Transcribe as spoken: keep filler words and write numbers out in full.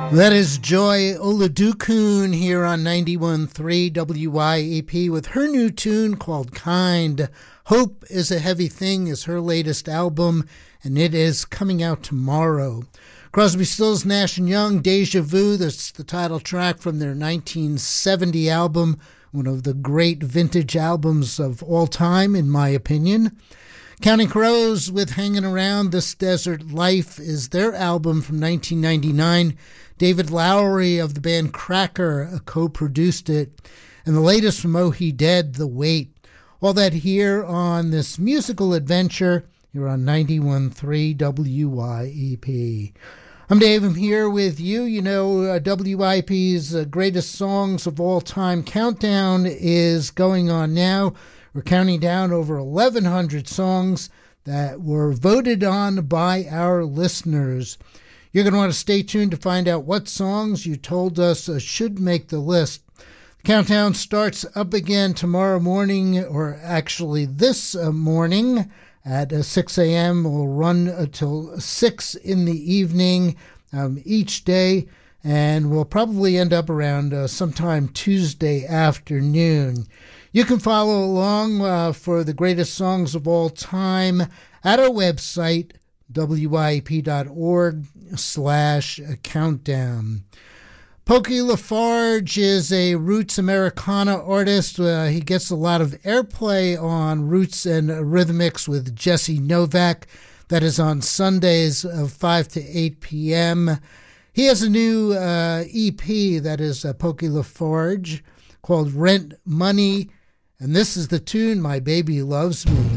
That is Joy Oladokun here on ninety-one point three W Y A P with her new tune called Kind. Hope is a Heavy Thing is her latest album, and it is coming out tomorrow. Crosby, Stills, Nash and Young, Deja Vu, that's the title track from their nineteen seventy album, one of the great vintage albums of all time, in my opinion. Counting Crows with Hanging Around This Desert Life is their album from nineteen ninety-nine. David Lowery of the band Cracker co-produced it. And the latest from Oh He Dead, The Wait. All that here on this musical adventure. You're on ninety-one point three W Y E P. I'm Dave. I'm here with you. You know, uh, W Y P's uh, greatest songs of all time countdown is going on now. We're counting down over eleven hundred songs that were voted on by our listeners. You're going to want to stay tuned to find out what songs you told us uh, should make the list. The countdown starts up again tomorrow morning, or actually this uh, morning at uh, six a.m. We'll run until six in the evening um, each day, and we'll probably end up around uh, sometime Tuesday afternoon. You can follow along uh, for the greatest songs of all time at our website, W Y A P dot org slash countdown. Pokey LaFarge is a Roots Americana artist. Uh, he gets a lot of airplay on Roots and Rhythmics with Jesse Novak. That is on Sundays of five to eight p.m. He has a new uh, E P that is uh, Pokey LaFarge called Rent Money. And this is the tune, My Baby Loves Me.